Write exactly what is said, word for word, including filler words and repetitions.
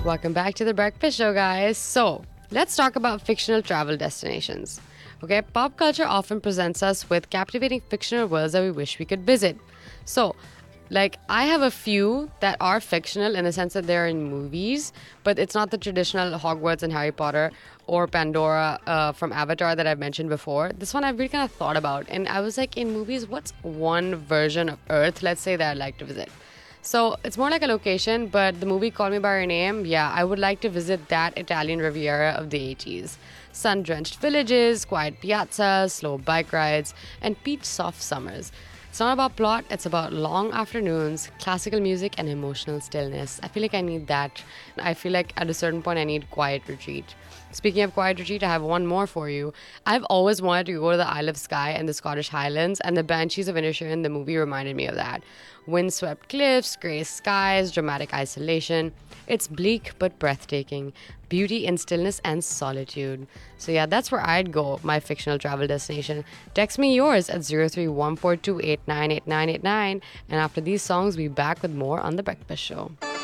Welcome back to the Breakfast Show, guys. So, let's talk about fictional travel destinations. Okay, pop culture often presents us with captivating fictional worlds that we wish we could visit. So, like, I have a few that are fictional in the sense that they're in movies, but it's not the traditional Hogwarts and Harry Potter or Pandora uh, from Avatar that I've mentioned before. This one I've really kind of thought about, and I was like, in movies, what's one version of Earth, let's say, that I'd like to visit? So it's more like a location, but the movie Call Me By Your Name, yeah, I would like to visit that Italian Riviera of the eighties. Sun-drenched villages, quiet piazzas, slow bike rides, and peach-soft summers. It's not about plot, it's about long afternoons, classical music, and emotional stillness. I feel like I need that. I feel like at a certain point I need quiet retreat. Speaking of quiet retreat, I have one more for you. I've always wanted to go to the Isle of Skye and the Scottish Highlands, and the Banshees of Inisherin, the movie, reminded me of that. Windswept cliffs, grey skies, dramatic isolation. It's bleak but breathtaking. Beauty in stillness and solitude. So yeah, that's where I'd go, my fictional travel destination. Text me yours at zero three one four two eight nine eight nine eight nine. And after these songs, we'll be back with more on The Breakfast Show.